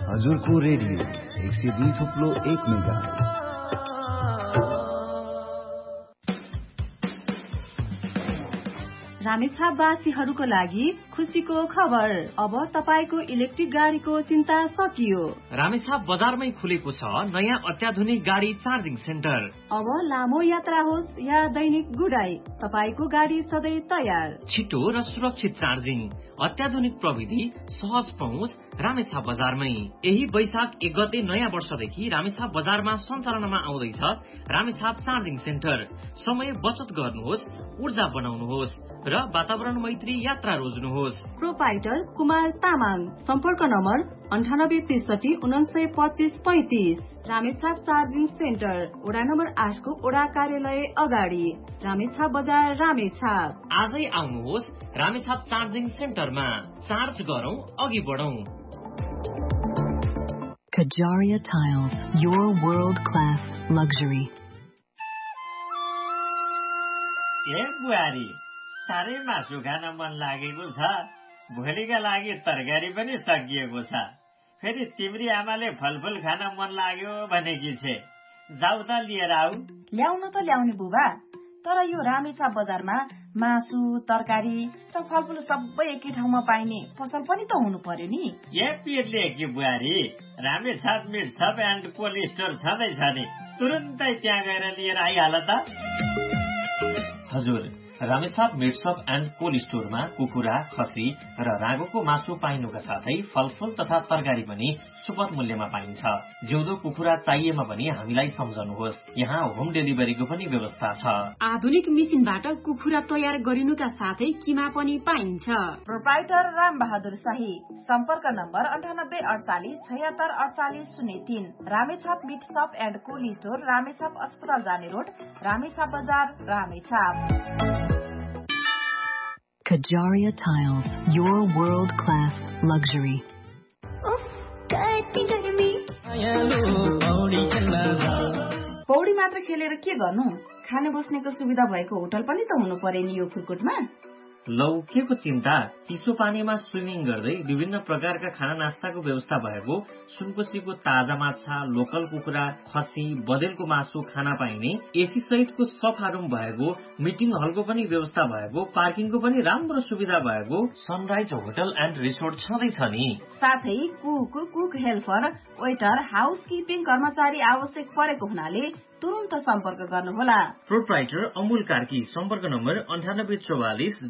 हजुरको radio 102.1 megahertz. रामेछापवासीहरूको लागि खुसीको खबर। अब तपाईको इलेक्ट्रिक गाडीको चिन्ता सकियो। रामेछाप बजारमै खुलेको छ नयाँ अत्याधुनिक गाडी चार्जिङ सेन्टर। अब लामो यात्रा होस् या दैनिक गुडाई, तपाईको गाडी सधैँ तयार। छिटो र सुरक्षित चार्जिङ, अत्याधुनिक प्रविधि, सहज पहुँच रामेछाप बजारमै। यही वैशाख 1 गते नयाँ वर्षदेखि रामेछाप बजारमा सञ्चालनमा आउँदैछ रामेछाप चार्जिङ सेन्टर। समय बचत गर्नुहोस्, ऊर्जा बनाउनुहोस् र वातावरण मैत्री यात्रा रोज्नुहोस्। प्रोपाइटर कुमार तामाङ। सम्पर्क नम्बर 9863 1925 रामेछाप चार्जिङ सेन्टर, वडा नम्बर 8 को वडा कार्यालय अगाडि, रामेछाप बजार, रामेछाप। आजै आउनुहोस् रामेछाप चार्जिङ सेन्टरमा। चार्ज गरौँ, अघि बढौं। Kajaria Tiles, your world-class luxury. ए बुहारी, साह्रै मासु खान मन लागेको छ। भोलिका लागि तरकारी पनि सकिएको छ। फेरि तिम्री आमाले फलफुल खान मन लाग्यो भनेकी छे। जाऊ त लिएर आऊ। ल्याउन त ल्याउने बुबा, तर यो रामेछाप बजारमा मासु, तरकारी र फलफुल सबै एकै ठाउँमा पाइने पसल पनि त हुनु पर्यो नि। ए पिरले कि बुहारी, Ramechhap meet shop and cold store छँदैछ नि, तुरुन्तै त्यहाँ गएर लिएर आइहाल त। हजुर, Ramechhap meet shop and cold स्टोरमा कुखुरा, खसी र रागोको मासु पाइनुका साथै फलफुल तथा तरकारी पनि सुपथ मूल्यमा पाइन्छ। जिउँदो कुखुरा चाहिएमा पनि हामीलाई सम्झनुहोस्, यहाँ होम डेलिभरीको पनि व्यवस्था छ। आधुनिक मेसिनबाट कुखुरा तयार गरिनुका साथै किमा पनि पाइन्छ। प्रोपाइटर राम बहादुर शाही। सम्पर्क number 9848 76 48 03। Ramechhap meet shop and cold store, Ramechhap अस्पताल जाने रोड, रामेछाप बजार, Ramechhap. Kajaria Tiles, your world-class luxury. पौडी मात्र खेलेर के गर्नु? खाने बस्नेको सुविधा भएको होटल पनि त हुनु पर्यो नि यो खुरकुटमा। लौ, के को चिन्ता? चिसो पानीमा स्विमिङ गर्दै विभिन्न प्रकारका खाना नास्ताको व्यवस्था भएको, सुनकोसीको ताजा माछा, लोकल कुखुरा, खसी, बदेलको मासु खाना पाइने, एसी सहितको सफा रुम भएको, मिटिङ हलको पनि व्यवस्था भएको, पार्किङको पनि राम्रो सुविधा भएको सनराइज होटल एन्ड रिसोर्ट छँदैछ नि। साथै कुक हेल्पर, वेटर, हाउसकिपिङ कर्मचारी आवश्यक परेको हुनाले तुरुन्त सम्पर्क गर्नुहोला। प्रोप्राइटर अमूल कार्की। सम्पर्क नम्बर 9844